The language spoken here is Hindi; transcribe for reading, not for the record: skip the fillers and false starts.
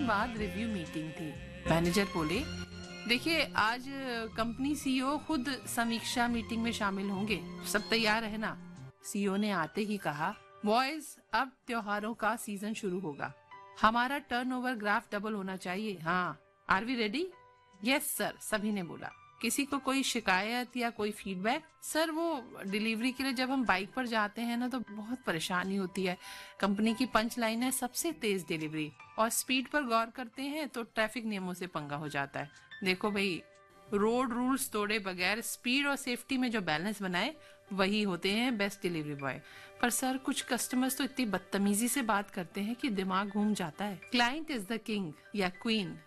बाद रिव्यू मीटिंग थी। मैनेजर बोले, देखिए आज कंपनी सीईओ खुद समीक्षा मीटिंग में शामिल होंगे, सब तैयार है ना? सीईओ ने आते ही कहा, बॉयज अब त्योहारों का सीजन शुरू होगा, हमारा टर्नओवर ग्राफ डबल होना चाहिए। हाँ, are we ready? Yes sir, सभी ने बोला। किसी को कोई शिकायत या कोई फीडबैक? सर वो डिलीवरी के लिए जब हम बाइक पर जाते हैं ना तो बहुत परेशानी होती है। कंपनी की पंच लाइन है सबसे तेज डिलीवरी, और स्पीड पर गौर करते हैं तो ट्रैफिक नियमों से पंगा हो जाता है। देखो भाई, रोड रूल्स तोड़े बगैर स्पीड और सेफ्टी में जो बैलेंस बनाए वही होते हैं बेस्ट डिलीवरी बॉय। पर सर कुछ कस्टमर्स तो इतनी बदतमीजी से बात करते हैं कि दिमाग घूम जाता है। क्लाइंट इज द किंग या क्वीन,